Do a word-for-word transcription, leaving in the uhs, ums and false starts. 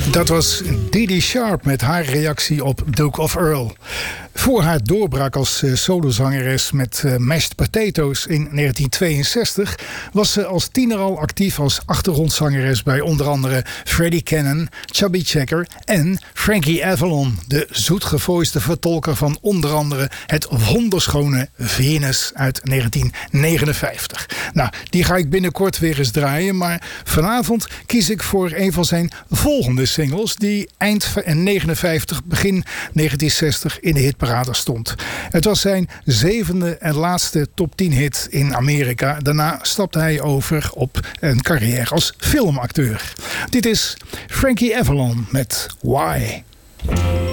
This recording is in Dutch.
Dat was Dee Sharp met haar reactie op Duke of Earl. Voor haar doorbraak als uh, solozangeres met uh, Mashed Potatoes in negentien tweeënzestig... was ze als tiener al actief als achtergrondzangeres bij onder andere Freddie Cannon, Chubby Checker en Frankie Avalon, de zoetgevoiste vertolker van onder andere het wonderschone Venus uit negentien negenenvijftig. Nou, die ga ik binnenkort weer eens draaien, maar vanavond kies ik voor een van zijn volgende singles die eind negenenvijftig, begin negentien zestig in de hitparade stond. Het was zijn zevende en laatste top tien hit in Amerika. Daarna stapte hij over op een carrière als filmacteur. Dit is Frankie Avalon met Why.